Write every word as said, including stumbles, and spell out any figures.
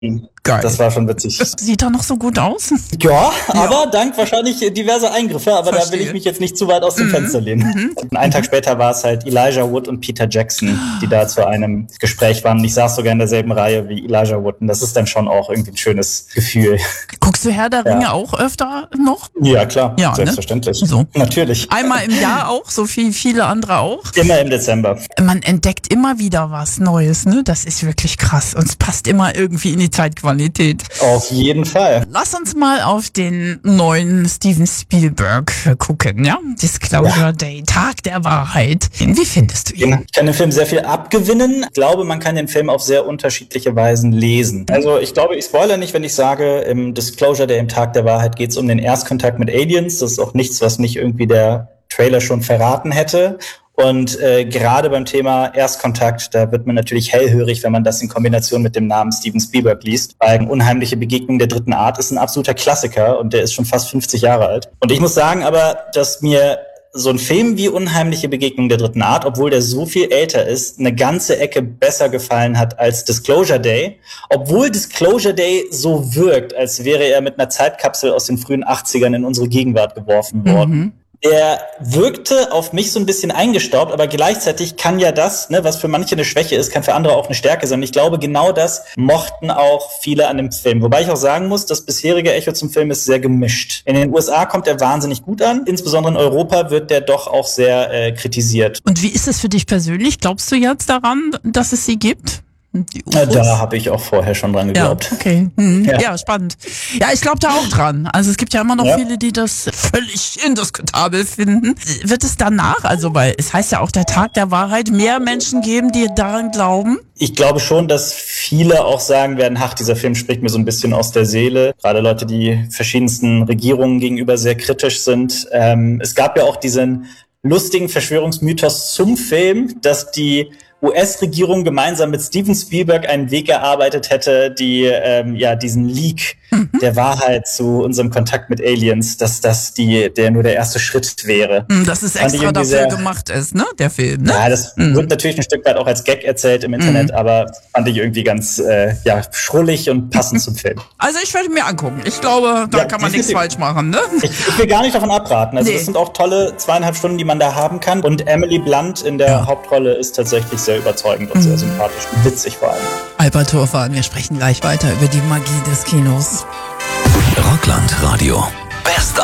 Geil. Das war schon witzig. Sieht er noch so gut aus? Ja, aber ja. dank wahrscheinlich diverser Eingriffe, aber Verstehe. Da will ich mich jetzt nicht zu weit aus dem mhm. Fenster lehnen. Mhm. Und einen Tag später war es halt Elijah Wood und Peter Jackson, die da zu einem Gespräch waren. Und ich saß sogar in derselben Reihe wie Elijah Wood und das ist dann schon auch irgendwie ein schönes Gefühl. Guckst du Herr der Ringe ja. auch öfter noch? Ja, klar, ja, selbstverständlich. Ne? So. Natürlich. Einmal im Jahr auch, so wie viele andere auch? Immer im Dezember. Man entdeckt immer wieder was Neues, ne? Das ist wirklich krass und es passt immer irgendwie in die Zeitqualität. Auf jeden Fall. Lass uns mal auf den neuen Steven Spielberg gucken, ja? Disclosure ja. Day, Tag der Wahrheit. Wie findest du ihn? Ich kann dem Film sehr viel abgewinnen. Ich glaube, man kann den Film auf sehr unterschiedliche Weisen lesen. Also ich glaube, ich spoilere nicht, wenn ich sage, im Disclosure Day, im Tag der Wahrheit, geht es um den Erstkontakt mit Aliens. Das ist auch nichts, was nicht irgendwie der Trailer schon verraten hätte. Und äh, gerade beim Thema Erstkontakt, da wird man natürlich hellhörig, wenn man das in Kombination mit dem Namen Steven Spielberg liest. Weil Unheimliche Begegnung der dritten Art ist ein absoluter Klassiker und der ist schon fast fünfzig Jahre alt. Und ich muss sagen aber, dass mir so ein Film wie Unheimliche Begegnung der dritten Art, obwohl der so viel älter ist, eine ganze Ecke besser gefallen hat als Disclosure Day. Obwohl Disclosure Day so wirkt, als wäre er mit einer Zeitkapsel aus den frühen achtzigern in unsere Gegenwart geworfen worden. Mhm. Der wirkte auf mich so ein bisschen eingestaubt, aber gleichzeitig kann ja das, ne, was für manche eine Schwäche ist, kann für andere auch eine Stärke sein. Und ich glaube, genau das mochten auch viele an dem Film. Wobei ich auch sagen muss, das bisherige Echo zum Film ist sehr gemischt. In den U S A kommt er wahnsinnig gut an. Insbesondere in Europa wird der doch auch sehr äh, kritisiert. Und wie ist es für dich persönlich? Glaubst du jetzt daran, dass es sie gibt? Ja, da habe ich auch vorher schon dran geglaubt. Ja, okay. Hm. Ja. ja, spannend. Ja, ich glaube da auch dran. Also es gibt ja immer noch ja. viele, die das völlig indiskutabel finden. Wird es danach, also weil es heißt ja auch der Tag der Wahrheit, mehr Menschen geben, die daran glauben? Ich glaube schon, dass viele auch sagen werden, ach, dieser Film spricht mir so ein bisschen aus der Seele. Gerade Leute, die verschiedensten Regierungen gegenüber sehr kritisch sind. Ähm, es gab ja auch diesen lustigen Verschwörungsmythos zum Film, dass die U S-Regierung gemeinsam mit Steven Spielberg einen Weg erarbeitet hätte, die ähm, ja diesen Leak mhm. der Wahrheit zu unserem Kontakt mit Aliens, dass das die der nur der erste Schritt wäre. Dass es extra dafür sehr, gemacht ist, ne, der Film, ne? Ja, das mhm. wird natürlich ein Stück weit auch als Gag erzählt im Internet, mhm. aber fand ich irgendwie ganz äh, ja schrullig und passend zum Film. Also ich werde mir angucken. Ich glaube, da ja, kann man nichts falsch machen, ne? Ich, ich will gar nicht davon abraten. Also nee. Das sind auch tolle zweieinhalb Stunden, die man da haben kann. Und Emily Blunt in der ja. Hauptrolle ist tatsächlich sehr überzeugend und mhm. sehr sympathisch und witzig vor allem. Albert Hofmann, wir sprechen gleich weiter über die Magie des Kinos. Rockland Radio. Bester